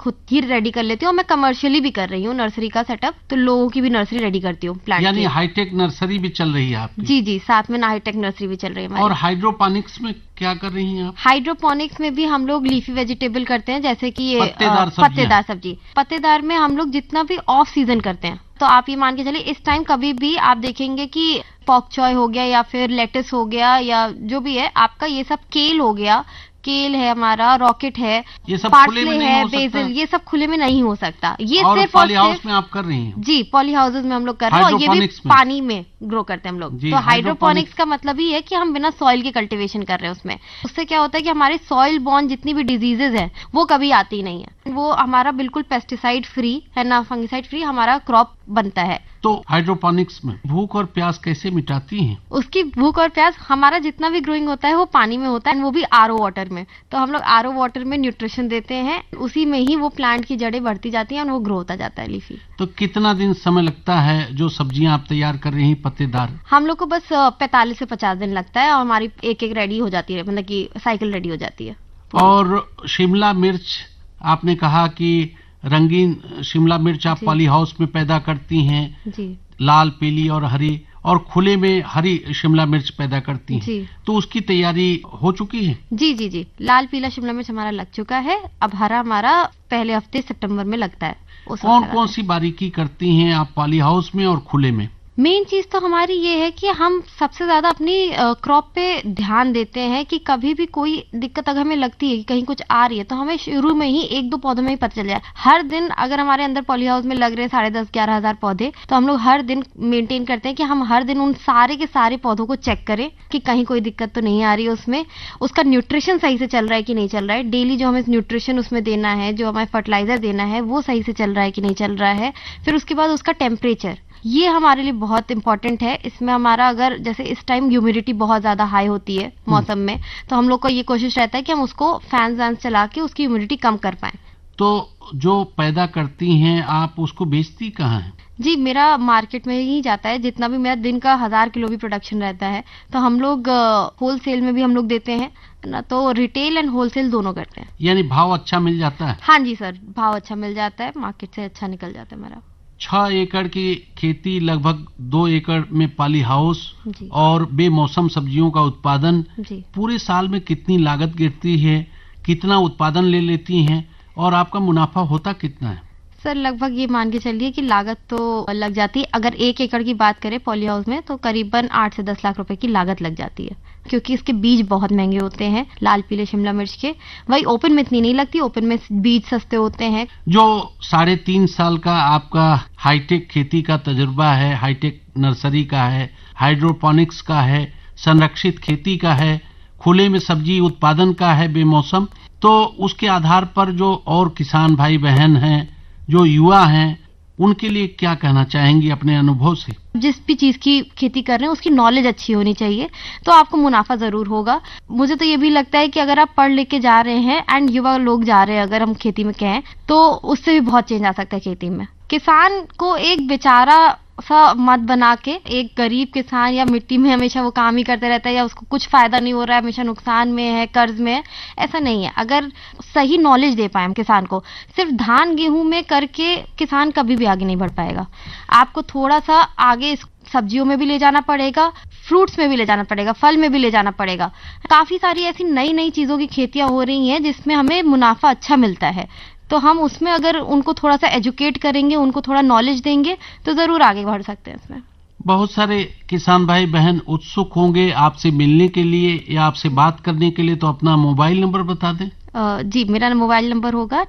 खुद ही रेडी कर लेती हूँ और मैं कमर्शियली भी कर रही हूँ नर्सरी का सेटअप, तो लोगों की भी नर्सरी रेडी करती हूँ प्लांट। यानी हाईटेक नर्सरी भी चल रही है आपकी? जी जी, साथ में हाईटेक नर्सरी भी चल रही है हमारी। और हाइड्रोपोनिक्स में क्या कर रही हैं आप? हाइड्रोपोनिक्स में भी हम लोग लीफी वेजिटेबल करते हैं, जैसे कि ये पत्तेदार सब्जी। पत्तेदार में हम लोग जितना भी ऑफ सीजन करते हैं, तो आप ये मान के चलिए इस टाइम कभी भी आप देखेंगे कि पॉक चॉय हो गया या फिर लेटस हो गया या जो भी है आपका, ये सब केल हो गया, केल है हमारा, रॉकेट है, ये सब पार्सले है, बेसिल, ये सब खुले में नहीं हो सकता। ये और सिर्फ पॉली हाउस में आप कर रही हैं? जी, पॉली हाउसेज में हम लोग कर रहे हैं और ये भी पानी में ग्रो करते हैं हम लोग। तो हाइड्रोपोनिक्स का मतलब ही है कि हम बिना सॉइल के कल्टीवेशन कर रहे हैं उसमें। उससे क्या होता है कि हमारे सॉइल बॉर्न जितनी भी डिजीजेज हैं वो कभी आती नहीं है। वो हमारा बिल्कुल पेस्टिसाइड फ्री है ना, फंगिसाइड फ्री हमारा क्रॉप बनता है। तो हाइड्रोपोनिक्स में भूख और प्यास कैसे मिटाती हैं? उसकी भूख और प्यास, हमारा जितना भी ग्रोइंग होता है वो पानी में होता है, वो भी आरओ वाटर में। तो हम लोग आरओ वाटर में न्यूट्रिशन देते हैं, उसी में ही वो प्लांट की जड़ें बढ़ती जाती हैं और वो ग्रो होता जाता है लीफी। तो कितना दिन समय लगता है जो सब्जियां आप तैयार कर रही हैं पत्तेदार? हम लोग को बस 45 से 50 दिन लगता है और हमारी एक रेडी हो जाती है, मतलब की साइकिल रेडी हो जाती है। और शिमला मिर्च, आपने कहा कि रंगीन शिमला मिर्च आप पॉली हाउस में पैदा करती हैं जी, लाल, पीली और हरी, और खुले में हरी शिमला मिर्च पैदा करती हैं जी। तो उसकी तैयारी हो चुकी है? जी जी जी, लाल पीला शिमला मिर्च हमारा लग चुका है, अब हरा हमारा पहले हफ्ते सितंबर में लगता है। कौन कौन सी बारीकी करती हैं आप पॉली हाउस में और खुले में? मेन चीज तो हमारी ये है कि हम सबसे ज्यादा अपनी क्रॉप पे ध्यान देते हैं कि कभी भी कोई दिक्कत अगर हमें लगती है कि कहीं कुछ आ रही है तो हमें शुरू में ही 1-2 पौधों में ही पता चल जाए। हर दिन अगर हमारे अंदर पॉली हाउस में लग रहे हैं 10,500-11 हजार पौधे, तो हम लोग हर दिन मेंटेन करते हैं कि हम हर दिन उन सारे के सारे पौधों को चेक करें कि कहीं कोई दिक्कत तो नहीं आ रही है उसमें, उसका न्यूट्रिशन सही से चल रहा है कि नहीं चल रहा है, डेली जो हमें न्यूट्रिशन उसमें देना है, जो हमें फर्टिलाइजर देना है वो सही से चल रहा है कि नहीं चल रहा है। फिर उसके बाद उसका टेम्परेचर, ये हमारे लिए बहुत इंपॉर्टेंट है। इसमें हमारा अगर जैसे इस टाइम ह्यूमिडिटी बहुत ज्यादा हाई होती है मौसम में, तो हम लोग को ये कोशिश रहता है कि हम उसको फैन वैन चला के उसकी ह्यूमिडिटी कम कर पाएं। तो जो पैदा करती हैं आप उसको बेचती कहाँ हैं? जी, मेरा मार्केट में ही जाता है, जितना भी मेरा दिन का 1000 किलो भी प्रोडक्शन रहता है तो हम लोग होलसेल में भी हम लोग देते हैं ना, तो रिटेल एंड होलसेल दोनों करते हैं। यानी भाव अच्छा मिल जाता है? हाँ जी सर, भाव अच्छा मिल जाता है, मार्केट से अच्छा निकल जाता है हमारा। 6 एकड़ की खेती, लगभग 2 एकड़ में पॉली हाउस और बेमौसम सब्जियों का उत्पादन, पूरे साल में कितनी लागत गिरती है, कितना उत्पादन ले लेती हैं और आपका मुनाफा होता कितना है? सर लगभग ये मान के चलिए कि लागत तो लग जाती है, अगर 1 एकड़ की बात करें पॉली हाउस में तो करीबन 8 से 10 लाख रुपए की लागत लग जाती है, क्योंकि इसके बीज बहुत महंगे होते हैं लाल पीले शिमला मिर्च के। वही ओपन में इतनी नहीं लगती, ओपन में बीज सस्ते होते हैं। जो 3.5 साल का आपका हाईटेक खेती का तजुर्बा है, हाईटेक नर्सरी का है, हाइड्रोपोनिक्स का है, संरक्षित खेती का है, खुले में सब्जी उत्पादन का है बेमौसम, तो उसके आधार पर जो और किसान भाई बहन हैं, जो युवा हैं, उनके लिए क्या कहना चाहेंगी अपने अनुभव से? जिस भी चीज की खेती कर रहे हैं उसकी नॉलेज अच्छी होनी चाहिए, तो आपको मुनाफा जरूर होगा। मुझे तो ये भी लगता है कि अगर आप पढ़ लिख के जा रहे हैं एंड युवा लोग जा रहे हैं, अगर हम खेती में कहें, तो उससे भी बहुत चेंज आ सकता है खेती में। किसान को एक बेचारा सा मत बना के, एक गरीब किसान या मिट्टी में हमेशा वो काम ही करते रहता है या उसको कुछ फायदा नहीं हो रहा है, हमेशा नुकसान में है, कर्ज में है, ऐसा नहीं है। अगर सही नॉलेज दे पाए हम किसान को, सिर्फ धान गेहूं में करके किसान कभी भी आगे नहीं बढ़ पाएगा। आपको थोड़ा सा आगे सब्जियों में भी ले जाना पड़ेगा, फ्रूट्स में भी ले जाना पड़ेगा, फल में भी ले जाना पड़ेगा। काफी सारी ऐसी नई नई चीजों की खेतियां हो रही हैं जिसमें हमें मुनाफा अच्छा मिलता है, तो हम उसमें अगर उनको थोड़ा सा एजुकेट करेंगे, उनको थोड़ा नॉलेज देंगे तो जरूर आगे बढ़ सकते हैं इसमें। बहुत सारे किसान भाई बहन उत्सुक होंगे आपसे मिलने के लिए या आपसे बात करने के लिए, तो अपना मोबाइल नंबर बता दें। जी, मेरा मोबाइल नंबर होगा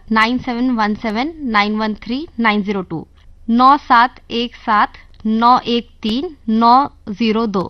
9717913902 9717913902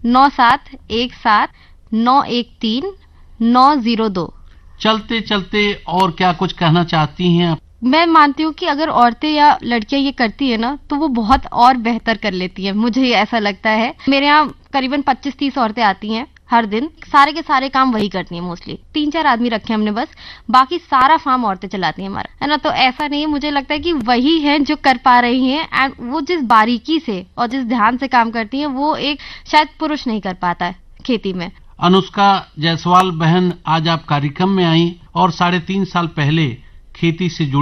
9717913902। चलते चलते और क्या कुछ कहना चाहती हैं आप? मैं मानती हूँ कि अगर औरतें या लड़कियां ये करती है ना, तो वो बहुत और बेहतर कर लेती हैं, मुझे ये ऐसा लगता है। मेरे यहाँ करीबन 25-30 औरतें आती हैं हर दिन, सारे के सारे काम वही करती हैं मोस्टली। 3-4 आदमी रखे हमने बस, बाकी सारा फार्म औरतें चलाती हैं हमारा, है ना। तो ऐसा नहीं है, मुझे लगता है कि वही है जो कर पा रही हैं, एंड वो जिस बारीकी से और जिस ध्यान से काम करती हैं वो एक शायद पुरुष नहीं कर पाता है खेती में। अनुष्का जायसवाल बहन आज आप कार्यक्रम में आई और 3.5 साल पहले खेती से जुड़ी